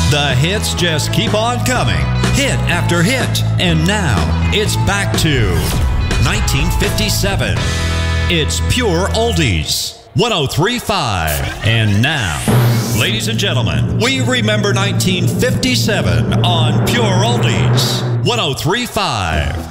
The hits just keep on coming, hit after hit. And now, it's back to 1957. It's Pure Oldies, 103.5. And now, ladies and gentlemen, we remember 1957 on Pure Oldies, 103.5.